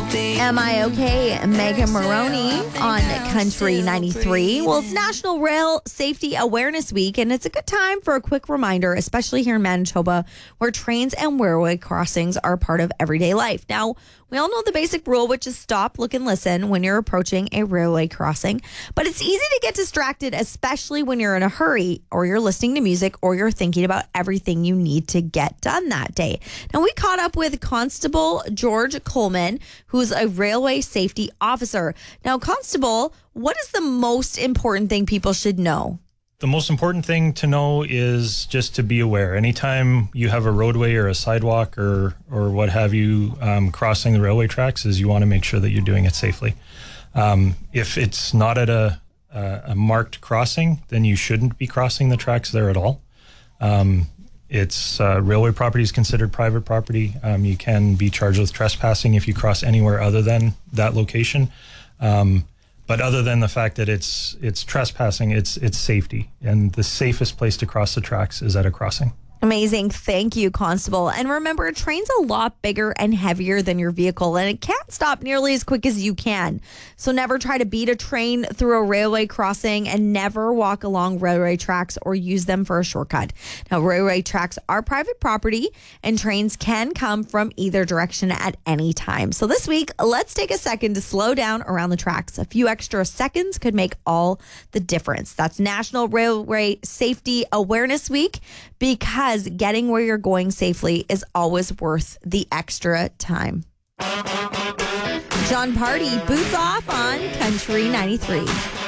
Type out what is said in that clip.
Am I okay? Megan Maroney on Country 93. Well, it's National Rail Safety Awareness Week, and it's a good time for a quick reminder, especially here in Manitoba, where trains and railway crossings are part of everyday life. Now, we all know the basic rule, which is stop, look, and listen when you're approaching a railway crossing. But it's easy to get distracted, especially when you're in a hurry or you're listening to music or you're thinking about everything you need to get done that day. Now, we caught up with Constable George Coleman, who's a railway safety officer. Now, Constable, what is the most important thing people should know? The most important thing to know is just to be aware. Anytime you have a roadway or a sidewalk or what have you crossing the railway tracks, is you want to make sure that you're doing it safely. If it's not at a marked crossing, then you shouldn't be crossing the tracks there at all. It's railway property is considered private property. You can be charged with trespassing if you cross anywhere other than that location. But other than the fact that it's trespassing, it's safety. And the safest place to cross the tracks is at a crossing. Amazing. Thank you, Constable. And remember, a train's a lot bigger and heavier than your vehicle, and it can't stop nearly as quick as you can. So never try to beat a train through a railway crossing, and never walk along railway tracks or use them for a shortcut. Now, railway tracks are private property, and trains can come from either direction at any time. So this week, let's take a second to slow down around the tracks. A few extra seconds could make all the difference. That's National Railway Safety Awareness Week, because getting where you're going safely is always worth the extra time. John Party, Boots Off on Country 93.